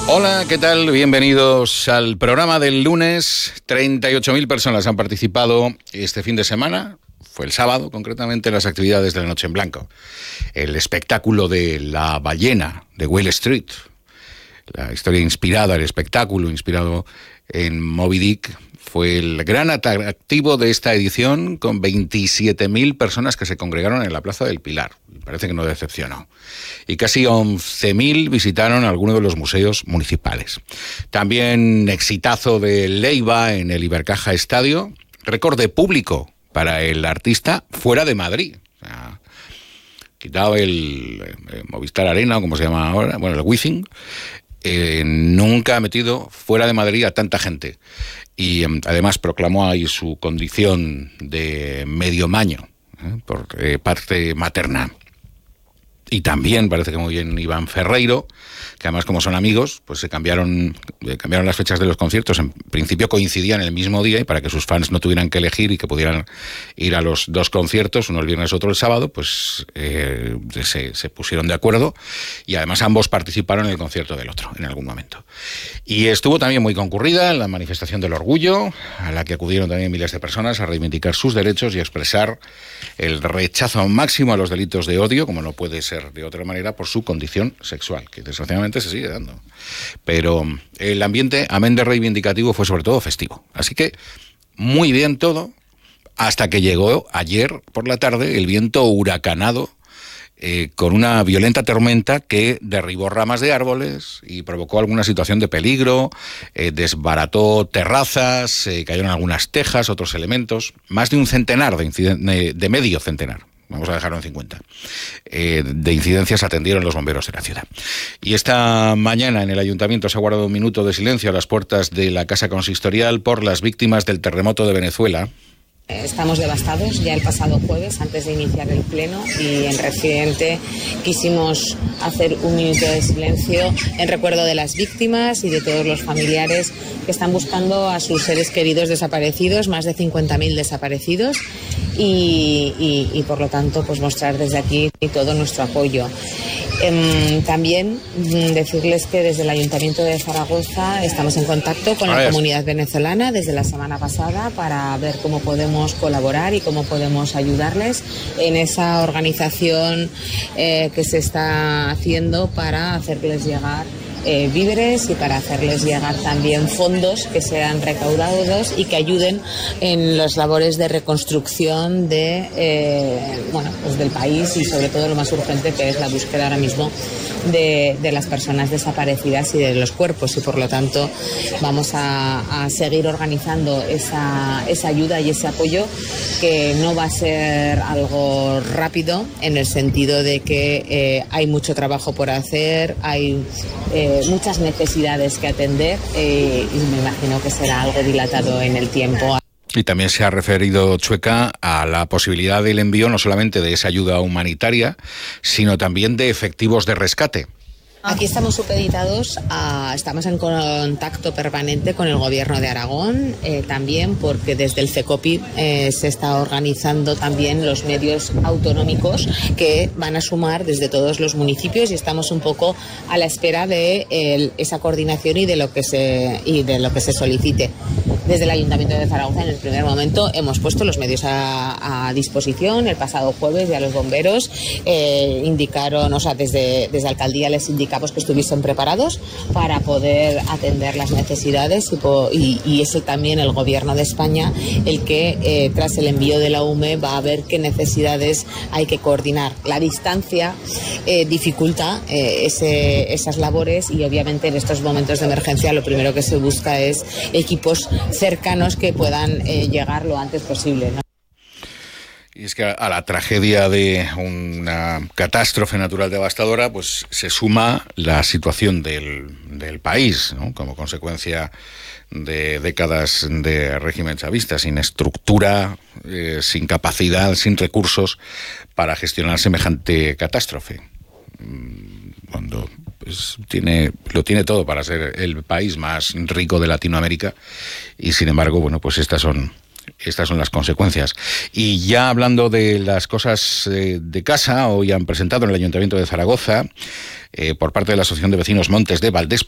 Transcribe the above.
Hola, ¿qué tal? Bienvenidos al programa del lunes. 38.000 personas han participado este fin de semana. Fue el sábado, concretamente, en las actividades de la Noche en Blanco. El espectáculo de la ballena de Wall Street. La historia inspirada, el espectáculo inspirado en Moby Dick, fue el gran atractivo de esta edición, con 27.000 personas que se congregaron en la Plaza del Pilar. Parece que no decepcionó. Y casi 11.000 visitaron algunos de los museos municipales. También exitazo de Leiva en el Ibercaja Estadio. Récord de público para el artista fuera de Madrid. O sea, quitado el Movistar Arena, o como se llama ahora, bueno, el Wizzing, nunca ha metido fuera de Madrid a tanta gente. Y además proclamó ahí su condición de medio maño, por parte materna. Y también parece que muy bien Iván Ferreiro, que además, como son amigos, pues se cambiaron las fechas de los conciertos. En principio coincidían el mismo día, y para que sus fans no tuvieran que elegir y que pudieran ir a los dos conciertos, uno el viernes, otro el sábado, pues se pusieron de acuerdo, y además ambos participaron en el concierto del otro en algún momento. Y estuvo también muy concurrida la manifestación del orgullo, a la que acudieron también miles de personas a reivindicar sus derechos y a expresar el rechazo máximo a los delitos de odio, como no puede ser de otra manera, por su condición sexual, que desgraciadamente se sigue dando. Pero el ambiente, amén de reivindicativo, fue sobre todo festivo. Así que muy bien todo, hasta que llegó ayer por la tarde el viento huracanado, con una violenta tormenta que derribó ramas de árboles y provocó alguna situación de peligro, desbarató terrazas, cayeron algunas tejas, otros elementos. Más de un centenar de medio centenar, vamos a dejarlo en 50, de incidencias atendieron los bomberos de la ciudad. Y esta mañana en el ayuntamiento se ha guardado un minuto de silencio a las puertas de la Casa Consistorial por las víctimas del terremoto de Venezuela. Estamos devastados. Ya el pasado jueves, antes de iniciar el pleno, y en Residente quisimos hacer un minuto de silencio en recuerdo de las víctimas y de todos los familiares que están buscando a sus seres queridos desaparecidos, más de 50.000 desaparecidos, y por lo tanto pues mostrar desde aquí todo nuestro apoyo. También decirles que desde el Ayuntamiento de Zaragoza estamos en contacto con la comunidad venezolana desde la semana pasada para ver cómo podemos colaborar y cómo podemos ayudarles en esa organización que se está haciendo para hacerles llegar víveres y para hacerles llegar también fondos que sean recaudados y que ayuden en las labores de reconstrucción del país, y sobre todo lo más urgente, que es la búsqueda ahora mismo de las personas desaparecidas y de los cuerpos. Y por lo tanto vamos a seguir organizando esa ayuda y ese apoyo, que no va a ser algo rápido, en el sentido de que hay mucho trabajo por hacer, hay muchas necesidades que atender, y me imagino que será algo dilatado en el tiempo. Y también se ha referido Chueca a la posibilidad del envío no solamente de esa ayuda humanitaria, sino también de efectivos de rescate. Aquí estamos supeditados estamos en contacto permanente con el Gobierno de Aragón, también porque desde el CECOPI se está organizando también los medios autonómicos que van a sumar desde todos los municipios, y estamos un poco a la espera de esa coordinación y de lo que se solicite. Desde el Ayuntamiento de Zaragoza, en el primer momento, hemos puesto los medios a disposición. El pasado jueves ya los bomberos indicaron, desde Alcaldía les indicamos que estuviesen preparados para poder atender las necesidades, y es también el Gobierno de España el que, tras el envío de la UME, va a ver qué necesidades hay que coordinar. La distancia dificulta esas labores, y obviamente en estos momentos de emergencia lo primero que se busca es equipos cercanos que puedan llegar lo antes posible, ¿no? Y es que a la tragedia de una catástrofe natural devastadora, pues se suma la situación del país, ¿no? Como consecuencia de décadas de régimen chavista, sin estructura, sin capacidad, sin recursos para gestionar semejante catástrofe. Cuando lo tiene todo para ser el país más rico de Latinoamérica, y sin embargo, bueno, pues estas son las consecuencias. Y ya hablando de las cosas de casa, hoy han presentado en el Ayuntamiento de Zaragoza, por parte de la Asociación de Vecinos Montes de Valdés